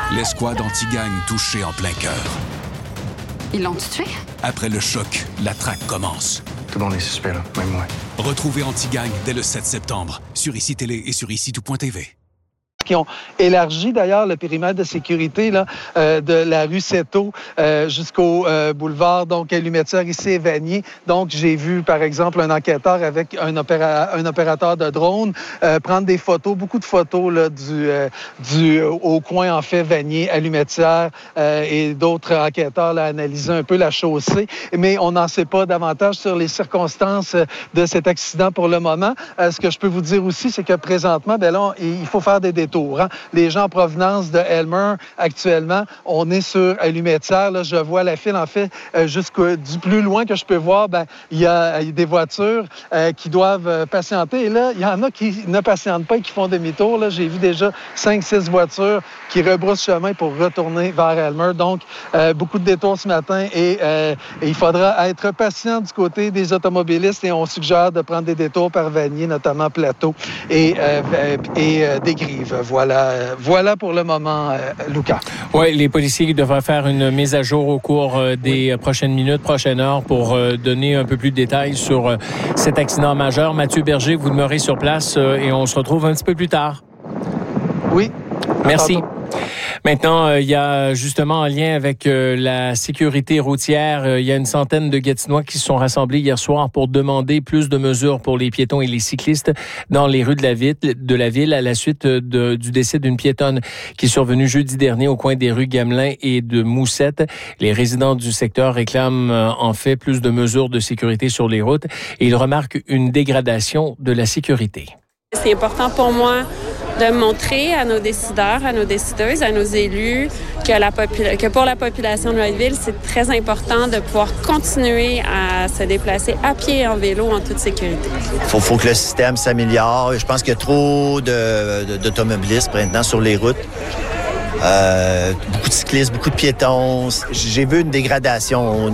L'escouade anti-gang touchée en plein cœur. Ils l'ont tué? Après le choc, la traque commence. Tout le monde est suspect, là, même moi. Retrouvez Anti-Gang dès le 7 septembre sur ICI Télé et sur ICI-tout.tv. Qui ont élargi d'ailleurs le périmètre de sécurité là, de la rue Céteau jusqu'au boulevard donc Lumetière ici à Vanier. Donc j'ai vu par exemple un enquêteur avec un opérateur de drone prendre des photos, beaucoup de photos là, du au coin en fait Vanier à Lumetière et d'autres enquêteurs là, analyser un peu la chaussée. Mais on n'en sait pas davantage sur les circonstances de cet accident pour le moment. Ce que je peux vous dire aussi, c'est que présentement, ben là, il faut faire des détours. Les gens en provenance de Elmer, actuellement, on est sur Lumetière. Là, je vois la file, en fait, du plus loin que je peux voir, ben, il y a des voitures qui doivent patienter. Et là, il y en a qui ne patientent pas et qui font demi-tour. Là, j'ai vu déjà 5-6 voitures qui rebroussent chemin pour retourner vers Elmer. Donc, beaucoup de détours ce matin et il faudra être patient du côté des automobilistes et on suggère de prendre des détours par Vanier, notamment Plateau et des Grives. Voilà pour le moment, Lucas. Oui, les policiers devraient faire une mise à jour au cours des prochaines minutes, prochaines heures pour donner un peu plus de détails sur cet accident majeur. Mathieu Berger, vous demeurez sur place et on se retrouve un petit peu plus tard. Oui. Merci. Maintenant, il y a justement en lien avec la sécurité routière, il y a une centaine de Gatinois qui se sont rassemblés hier soir pour demander plus de mesures pour les piétons et les cyclistes dans les rues de la ville à la suite du décès d'une piétonne qui est survenue jeudi dernier au coin des rues Gamelin et de Moussette. Les résidents du secteur réclament en fait plus de mesures de sécurité sur les routes et ils remarquent une dégradation de la sécurité. C'est important pour moi de montrer à nos décideurs, à nos décideuses, à nos élus que pour la population de Wrightville, c'est très important de pouvoir continuer à se déplacer à pied et en vélo en toute sécurité. Il faut que le système s'améliore. Je pense qu'il y a trop d'automobilistes maintenant sur les routes. Beaucoup de cyclistes, beaucoup de piétons. J'ai vu une dégradation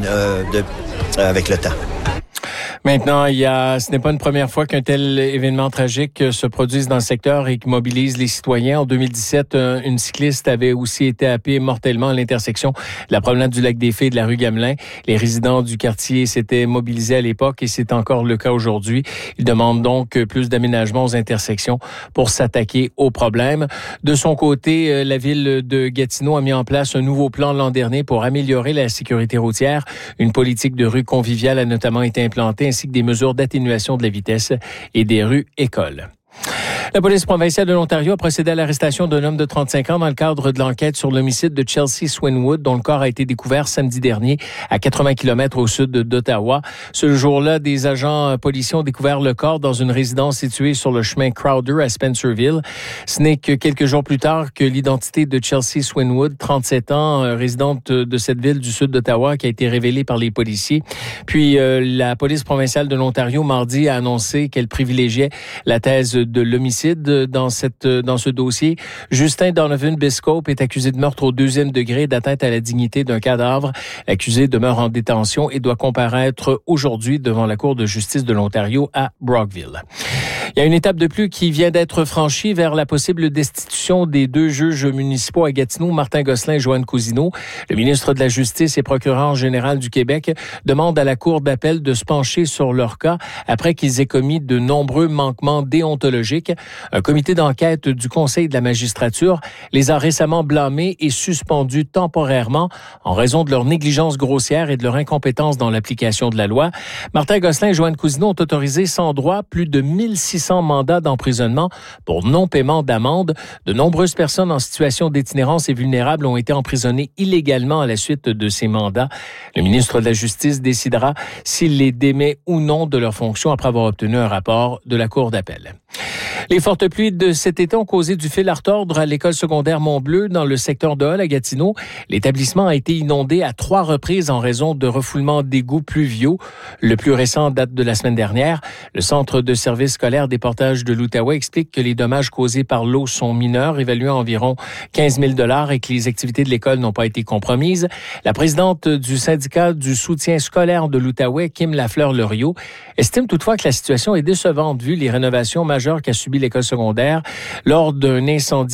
avec le temps. Maintenant, ce n'est pas une première fois qu'un tel événement tragique se produise dans le secteur et qui mobilise les citoyens. En 2017, une cycliste avait aussi été happée mortellement à l'intersection de la promenade du Lac des Fées et de la rue Gamelin. Les résidents du quartier s'étaient mobilisés à l'époque et c'est encore le cas aujourd'hui. Ils demandent donc plus d'aménagement aux intersections pour s'attaquer au problème. De son côté, la ville de Gatineau a mis en place un nouveau plan l'an dernier pour améliorer la sécurité routière. Une politique de rue conviviale a notamment été implantée ainsi que des mesures d'atténuation de la vitesse et des rues écoles. La police provinciale de l'Ontario a procédé à l'arrestation d'un homme de 35 ans dans le cadre de l'enquête sur l'homicide de Chelsea Swinwood, dont le corps a été découvert samedi dernier à 80 km au sud d'Ottawa. Ce jour-là, des agents policiers ont découvert le corps dans une résidence située sur le chemin Crowder à Spencerville. Ce n'est que quelques jours plus tard que l'identité de Chelsea Swinwood, 37 ans, résidente de cette ville du sud d'Ottawa, qui a été révélée par les policiers. Puis, la police provinciale de l'Ontario, mardi, a annoncé qu'elle privilégiait la thèse de l'homicide dans ce dossier. Justin Donovan Biscope est accusé de meurtre au 2e degré et d'atteinte à la dignité d'un cadavre. L'accusé demeure en détention et doit comparaître aujourd'hui devant la Cour de justice de l'Ontario à Brockville. Il y a une étape de plus qui vient d'être franchie vers la possible destitution des 2 juges municipaux à Gatineau, Martin Gosselin et Joanne Cousineau. Le ministre de la Justice et procureur général du Québec demande à la Cour d'appel de se pencher sur leur cas après qu'ils aient commis de nombreux manquements déontologiques. Un comité d'enquête du Conseil de la magistrature les a récemment blâmés et suspendus temporairement en raison de leur négligence grossière et de leur incompétence dans l'application de la loi. Martin Gosselin et Joanne Cousineau ont autorisé sans droit plus de 1600 mandats d'emprisonnement pour non-paiement d'amende. De nombreuses personnes en situation d'itinérance et vulnérables ont été emprisonnées illégalement à la suite de ces mandats. Le ministre de la Justice décidera s'il les démet ou non de leurs fonctions après avoir obtenu un rapport de la Cour d'appel. Les fortes pluies de cet été ont causé du fil à retordre à l'école secondaire Mont-Bleu dans le secteur de Hull à Gatineau. L'établissement a été inondé à 3 reprises en raison de refoulements d'égouts pluviaux. Le plus récent date de la semaine dernière. Le Centre de services scolaires des portages de l'Outaouais explique que les dommages causés par l'eau sont mineurs, évalués à environ 15 000 $ et que les activités de l'école n'ont pas été compromises. La présidente du syndicat du soutien scolaire de l'Outaouais, Kim Lafleur-Loriot, estime toutefois que la situation est décevante vu les rénovations majeures qu'a subi l'école secondaire lors d'un incendie